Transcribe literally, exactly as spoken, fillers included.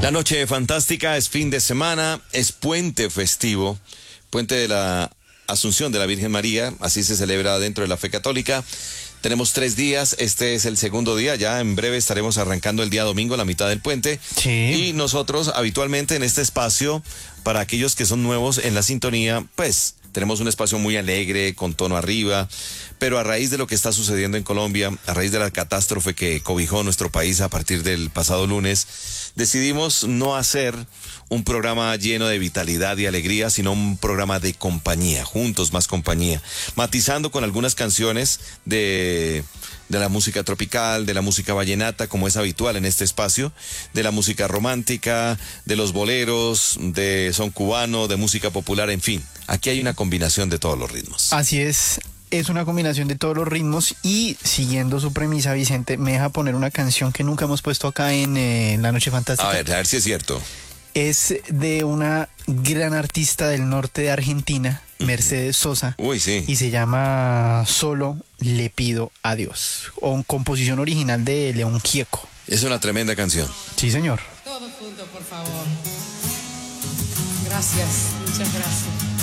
La noche fantástica es fin de semana, es puente festivo, puente de la Asunción de la Virgen María, así se celebra dentro de la fe católica. Tenemos tres días, este es el segundo día, ya en breve estaremos arrancando el día domingo, la mitad del puente. Sí. Y nosotros habitualmente en este espacio, para aquellos que son nuevos en la sintonía, pues tenemos un espacio muy alegre, con tono arriba, pero a raíz de lo que está sucediendo en Colombia, a raíz de la catástrofe que cobijó nuestro país a partir del pasado lunes, decidimos no hacer un programa lleno de vitalidad y alegría, sino un programa de compañía, juntos más compañía, matizando con algunas canciones de, de la música tropical, de la música vallenata, como es habitual en este espacio, de la música romántica, de los boleros, de son cubano, de música popular, en fin. Aquí hay una combinación de todos los ritmos. Así es, es una combinación de todos los ritmos y siguiendo su premisa, Vicente, me deja poner una canción que nunca hemos puesto acá en eh, La Noche Fantástica. A ver, a ver si es cierto. Es de una gran artista del norte de Argentina, Mercedes Sosa. Uy, sí. Y se llama Solo le pido a Dios, o composición original de León Gieco. Es una tremenda canción. Sí, señor. Todos juntos, por favor. Gracias, muchas gracias.